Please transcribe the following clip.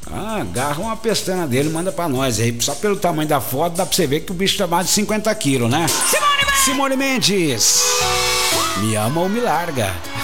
Ah, agarra uma pestana dele e manda pra nós aí. Só pelo tamanho da foto dá pra você ver que o bicho tá mais de 50 quilos, né? Simone Mendes! Me ama ou me larga?